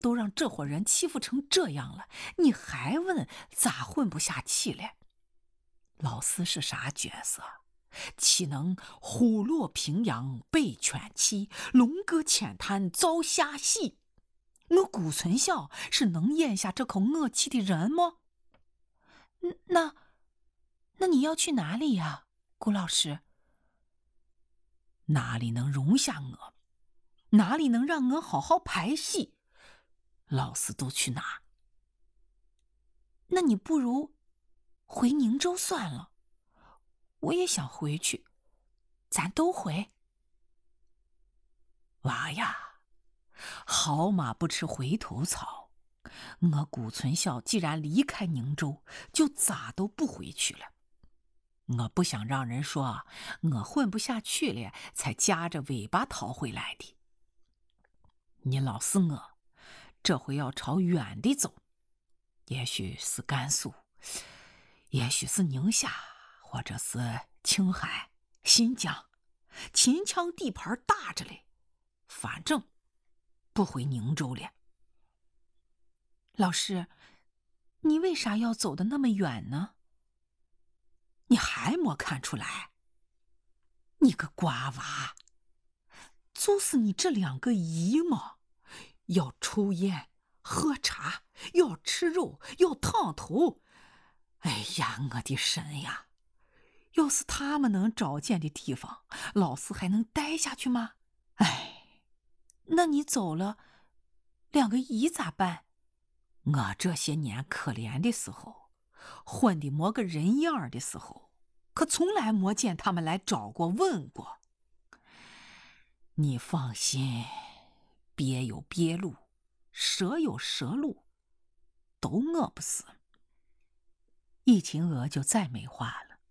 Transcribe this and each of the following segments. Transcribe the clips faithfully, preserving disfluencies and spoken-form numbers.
都让这伙人欺负成这样了，你还问咋混不下去了？老四是啥角色？岂能虎落平阳被犬欺，龙搁浅滩遭虾戏？我顾存孝是能咽下这口恶气的人吗？那那你要去哪里呀，顾老师？哪里能容下我？哪里能让我好好排戏？老四都去哪？那你不如回宁州算了。我也想回去，咱都回。娃呀，好马不吃回头草。我顾存孝既然离开宁州，就咋都不回去了。我不想让人说我混不下去了，才夹着尾巴逃回来的。你老四我这回要朝远的走，也许是甘肃，也许是宁夏，或者是青海、新疆，秦腔地盘大着嘞，反正不回宁州了。老师，你为啥要走得那么远呢？你还没看出来？你个瓜娃，就是你这两个姨嘛，要抽烟喝茶，要吃肉，要烫头。哎呀，我的神呀！要是他们能找见的地方，老四还能待下去吗？哎，那你走了，两个姨咋办？我这些年可怜的时候，混的没个人样的时候，可从来没见他们来找过问过。你放心，鳖有鳖路，蛇有蛇路，都饿不死。易秦娥就再没话了。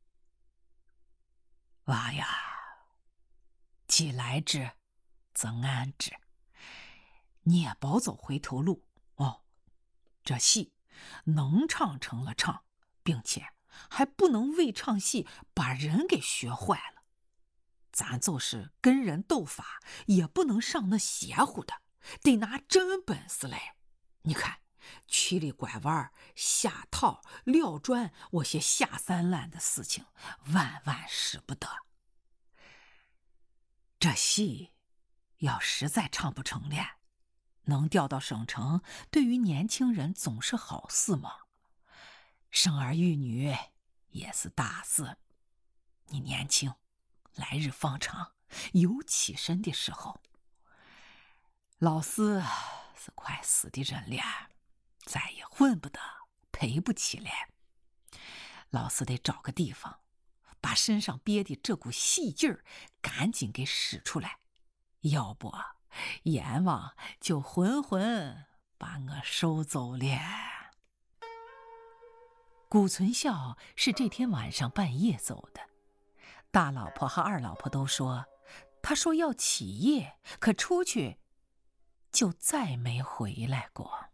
娃呀，既来之，则安之。你也别走回头路哦。这戏能唱成了唱，并且还不能为唱戏把人给学坏了。咱就是跟人斗法，也不能上那邪乎的，得拿真本事来。你看，曲里拐弯、下套、撂砖，我些下三滥的事情，万万使不得。这戏要实在唱不成了，能调到省城，对于年轻人总是好事嘛。生儿育女也是大事。你年轻，来日方长，有起身的时候。老四是快死的人了，再也混不得，赔不起了。老四得找个地方，把身上憋的这股戏劲儿赶紧给使出来，要不阎王就浑浑把我收走了。顾存孝是这天晚上半夜走的，大老婆和二老婆都说，他说要起夜，可出去就再没回来过。